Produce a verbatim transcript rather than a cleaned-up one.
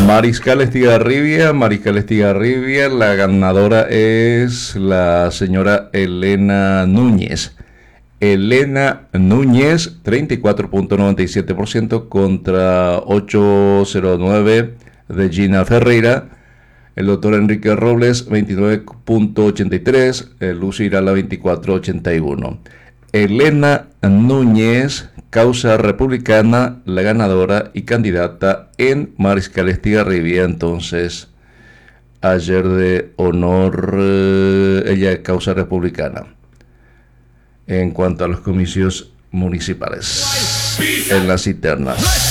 Mariscal Estigarribia, Mariscal Estigarribia, la ganadora es la señora Elena Núñez. Elena Núñez, treinta y cuatro punto noventa y siete por ciento contra ocho cero nueve de Gina Ferreira. El doctor Enrique Robles, veintinueve punto ochenta y tres, Lucy Irala, veinticuatro punto ochenta y uno. Elena Núñez, causa republicana, la ganadora y candidata en Mariscal Estigarribia. Entonces, ayer de honor, eh, ella es causa republicana. En cuanto a los comicios municipales en las internas.